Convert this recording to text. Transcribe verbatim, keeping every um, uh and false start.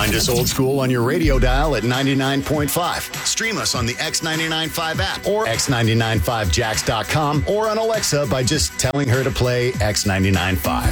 Find us old school on your radio dial at ninety-nine point five. Stream us on the X ninety-nine point five app or x nine nine five jacks dot com or on Alexa by just telling her to play X ninety-nine point five.